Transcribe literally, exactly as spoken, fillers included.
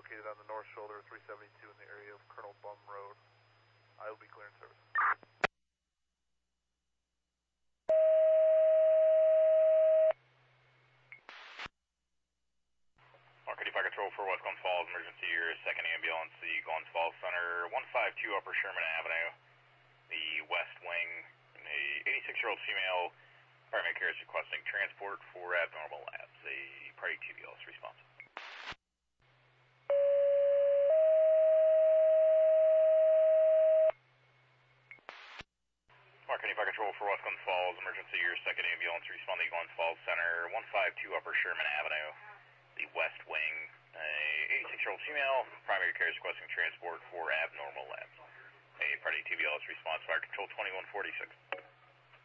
located on the north shoulder of three seventy-two in the area of Colonel Bum Road. I will be clearing service. Mark eighty-five Control for West Glens Falls, emergency, your second ambulance, the Glens Falls Center, one five two Upper Sherman Avenue, the West Wing, and a eighty-six-year-old female primary care is requesting transport for abnormal labs. A party T B L is responsive. Mark eighty-five Control for West Glens Falls, emergency, your second ambulance, responding Glens Falls Center, one five two Upper Sherman Avenue, the West Wing, a eighty-six-year-old female, primary care is requesting transport for abnormal labs. A party T B L is response, fire control twenty-one forty-six.